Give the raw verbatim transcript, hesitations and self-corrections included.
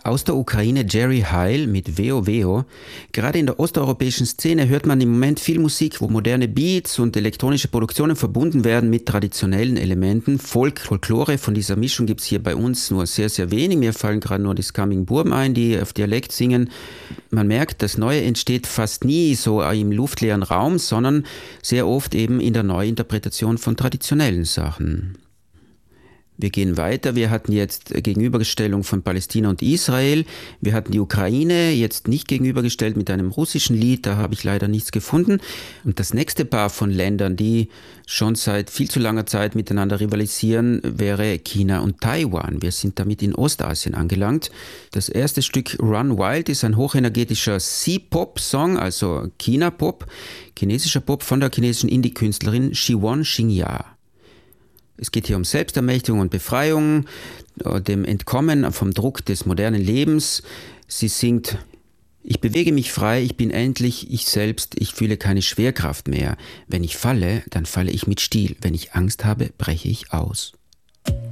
Aus der Ukraine Jerry Heil mit Veo Veo. Gerade in der osteuropäischen Szene hört man im Moment viel Musik, wo moderne Beats und elektronische Produktionen verbunden werden mit traditionellen Elementen. Folk, Folklore, von dieser Mischung gibt es hier bei uns nur sehr, sehr wenig. Mir fallen gerade nur die Scamming Burben ein, die auf Dialekt singen. Man merkt, das Neue entsteht fast nie so im luftleeren Raum, sondern sehr oft eben in der Neuinterpretation von traditionellen Sachen. Wir gehen weiter. Wir hatten jetzt Gegenüberstellung von Palästina und Israel. Wir hatten die Ukraine jetzt nicht gegenübergestellt mit einem russischen Lied. Da habe ich leider nichts gefunden. Und das nächste Paar von Ländern, die schon seit viel zu langer Zeit miteinander rivalisieren, wäre China und Taiwan. Wir sind damit in Ostasien angelangt. Das erste Stück Run Wild ist ein hochenergetischer C-Pop-Song, also China-Pop, chinesischer Pop von der chinesischen Indie-Künstlerin Xiwon Xingya. Es geht hier um Selbstermächtigung und Befreiung, dem Entkommen vom Druck des modernen Lebens. Sie singt: Ich bewege mich frei, ich bin endlich ich selbst, ich fühle keine Schwerkraft mehr. Wenn ich falle, dann falle ich mit Stil. Wenn ich Angst habe, breche ich aus.